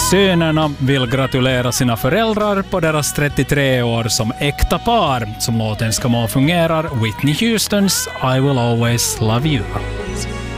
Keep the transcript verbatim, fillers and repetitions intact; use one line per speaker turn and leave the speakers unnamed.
Sönerna vill gratulera sina föräldrar på deras trettiotre år som äkta par. Som låten ska må fungerar Whitney Houstons I Will Always Love You.